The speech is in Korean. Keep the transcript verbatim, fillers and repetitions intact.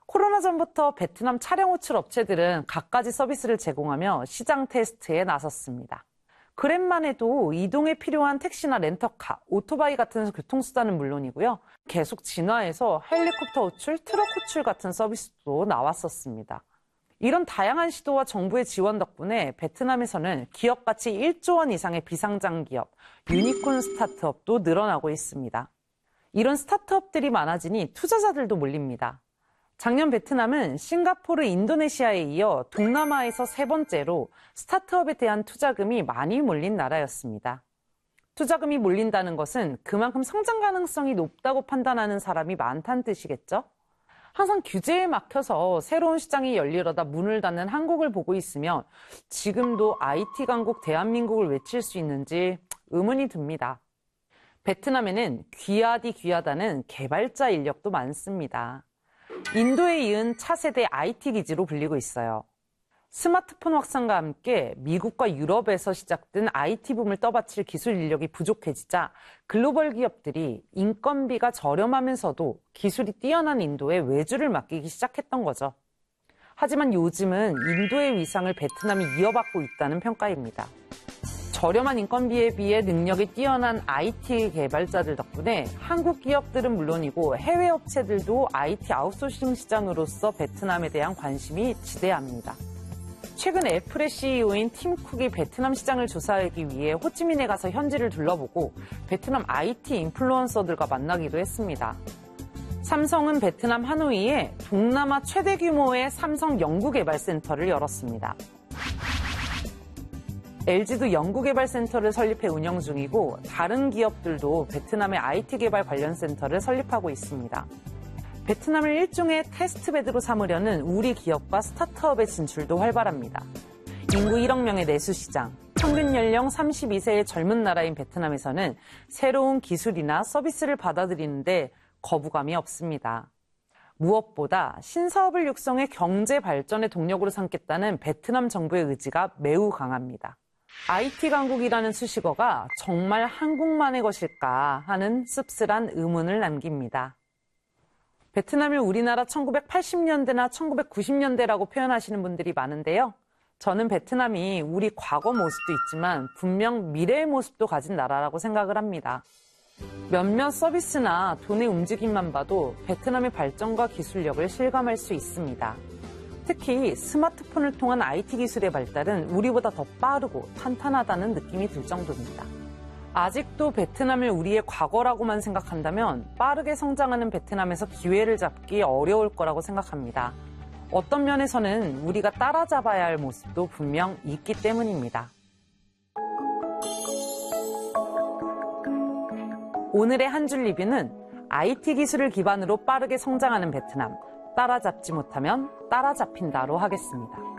코로나 전부터 베트남 차량 호출 업체들은 갖가지 서비스를 제공하며 시장 테스트에 나섰습니다. 그랩만 해도 이동에 필요한 택시나 렌터카, 오토바이 같은 교통수단은 물론이고요. 계속 진화해서 헬리콥터 호출, 트럭 호출 같은 서비스도 나왔었습니다. 이런 다양한 시도와 정부의 지원 덕분에 베트남에서는 기업 가치 일조 원 이상의 비상장 기업, 유니콘 스타트업도 늘어나고 있습니다. 이런 스타트업들이 많아지니 투자자들도 몰립니다. 작년 베트남은 싱가포르, 인도네시아에 이어 동남아에서 세 번째로 스타트업에 대한 투자금이 많이 몰린 나라였습니다. 투자금이 몰린다는 것은 그만큼 성장 가능성이 높다고 판단하는 사람이 많다는 뜻이겠죠? 항상 규제에 막혀서 새로운 시장이 열리려다 문을 닫는 한국을 보고 있으면 지금도 아이티 강국 대한민국을 외칠 수 있는지 의문이 듭니다. 베트남에는 귀하디 귀하다는 개발자 인력도 많습니다. 인도에 이은 차세대 아이티 기지로 불리고 있어요. 스마트폰 확산과 함께 미국과 유럽에서 시작된 아이티 붐을 떠받칠 기술 인력이 부족해지자 글로벌 기업들이 인건비가 저렴하면서도 기술이 뛰어난 인도에 외주를 맡기기 시작했던 거죠. 하지만 요즘은 인도의 위상을 베트남이 이어받고 있다는 평가입니다. 저렴한 인건비에 비해 능력이 뛰어난 아이티 개발자들 덕분에 한국 기업들은 물론이고 해외 업체들도 아이티 아웃소싱 시장으로서 베트남에 대한 관심이 지대합니다. 최근 애플의 씨이오인 팀 쿡이 베트남 시장을 조사하기 위해 호치민에 가서 현지를 둘러보고 베트남 아이티 인플루언서들과 만나기도 했습니다. 삼성은 베트남 하노이에 동남아 최대 규모의 삼성 연구개발센터를 열었습니다. 엘지도 연구개발센터를 설립해 운영 중이고 다른 기업들도 베트남의 아이티 개발 관련 센터를 설립하고 있습니다. 베트남을 일종의 테스트베드로 삼으려는 우리 기업과 스타트업의 진출도 활발합니다. 인구 일억 명의 내수시장, 평균 연령 삼십이 세의 젊은 나라인 베트남에서는 새로운 기술이나 서비스를 받아들이는데 거부감이 없습니다. 무엇보다 신사업을 육성해 경제 발전의 동력으로 삼겠다는 베트남 정부의 의지가 매우 강합니다. 아이티 강국이라는 수식어가 정말 한국만의 것일까 하는 씁쓸한 의문을 남깁니다. 베트남을 우리나라 천구백팔십 년대나 천구백구십 년대라고 표현하시는 분들이 많은데요. 저는 베트남이 우리 과거 모습도 있지만 분명 미래의 모습도 가진 나라라고 생각을 합니다. 몇몇 서비스나 돈의 움직임만 봐도 베트남의 발전과 기술력을 실감할 수 있습니다. 특히 스마트폰을 통한 아이티 기술의 발달은 우리보다 더 빠르고 탄탄하다는 느낌이 들 정도입니다. 아직도 베트남을 우리의 과거라고만 생각한다면 빠르게 성장하는 베트남에서 기회를 잡기 어려울 거라고 생각합니다. 어떤 면에서는 우리가 따라잡아야 할 모습도 분명 있기 때문입니다. 오늘의 한 줄 리뷰는 아이티 기술을 기반으로 빠르게 성장하는 베트남, 따라잡지 못하면 따라잡힌다로 하겠습니다.